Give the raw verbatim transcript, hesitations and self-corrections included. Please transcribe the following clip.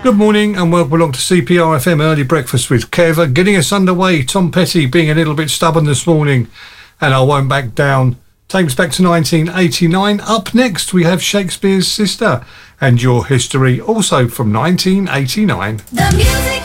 Good morning and welcome along to C P R F M Early Breakfast with Kev. Getting us underway, Tom Petty being a little bit stubborn this morning, and I Won't Back Down. Takes back to nineteen eighty-nine. Up next we have Shakespeare's Sister and Your History, also from nineteen eighty-nine. The music